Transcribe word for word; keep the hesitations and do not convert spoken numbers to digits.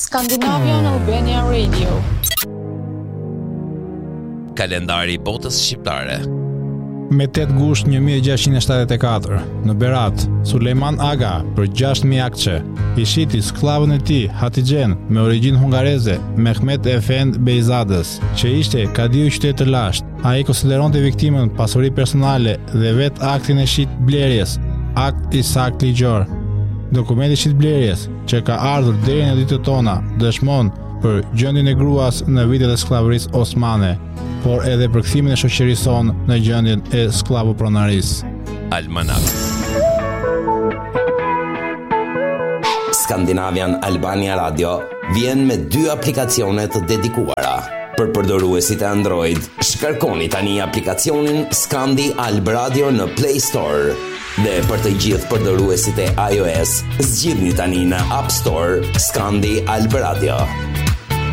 Scandinavian Albania Radio. Kalendari i botës shqiptare. Me tetë gusht një mijë e gjashtëqind e shtatëdhjetë e katër, në Berat, Sulejman Aga për gjashtë mijë akçe i shiti sklavën e tij Hatijen me origjinë hungareze, Mehmet Efend Beyzadës, që ishte kadiu i qytetit të Lasht. Ai konsideronte viktimën pasuri personale dhe vetë aktin e shit blerjes, akt i sakt ligjor. Dokumenti i shit blerjes, që ka ardhur deri në ditët tona, dëshmon për gjendjen e gruas në vitet e skllavërisë osmane, por edhe për kthimin e shoqërisë sonë në gjendjen e skllavopronarisë. Almanak. Scandinavian Albania Radio vjen me dy aplikacione të dedikuara. Për përdoruesit e Android, shkarkoni tani aplikacionin Scandi Alb Radio në Play Store. Dhe për të gjithë përdoruesit e iOS, zgjidhni tani në App Store Scandi Alb Radio.